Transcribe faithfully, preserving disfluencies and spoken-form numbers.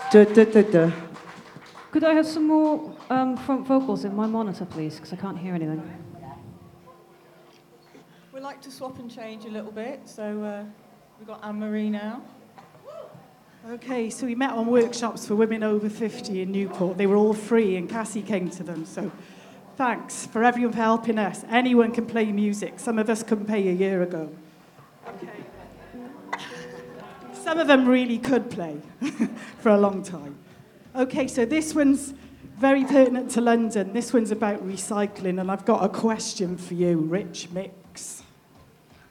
Duh, duh, duh, duh. Could I have some more um, front vocals in my monitor, please? Because I can't hear anything. We like to swap and change a little bit, so uh, we've got Anne-Marie now. Okay, so we met on workshops for women over fifty in Newport. They were all free, and Cassie came to them, so thanks for everyone for helping us. Anyone can play music. Some of us couldn't play a year ago. Okay. Some of them really could play for a long time. Okay, so this one's very pertinent to London. This one's about recycling, and I've got a question for you, Rich Mix.